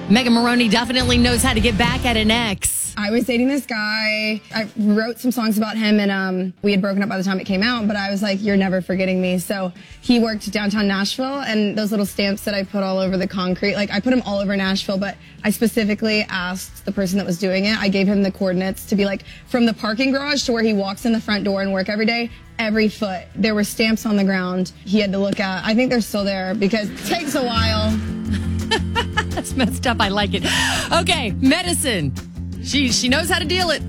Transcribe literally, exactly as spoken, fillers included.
Megan Moroney definitely knows how to get back at an ex. I was dating this guy. I wrote some songs about him, and um, we had broken up by the time it came out, but I was like, you're never forgetting me. So he worked downtown Nashville, and those little stamps that I put all over the concrete, like I put them all over Nashville, but I specifically asked the person that was doing it, I gave him the coordinates to be like, from the parking garage to where he walks in the front door and work every day, every foot, there were stamps on the ground he had to look at. I think they're still there because it takes a while. That's messed up. I like it. Okay, medicine. She she knows how to deal it.